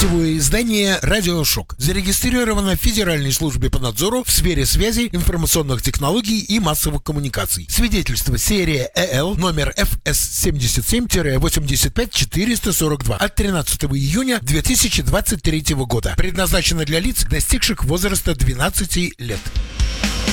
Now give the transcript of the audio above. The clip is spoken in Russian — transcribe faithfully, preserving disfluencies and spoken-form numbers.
Гостевое издание «Радиошок» зарегистрировано в Федеральной службе по надзору в сфере связи, информационных технологий и массовых коммуникаций. Свидетельство серия ЭЛ номер эф эс семьдесят семь восемьдесят пять четыреста сорок два от тринадцатого июня две тысячи двадцать третьего года. Предназначено для лиц, достигших возраста двенадцати лет.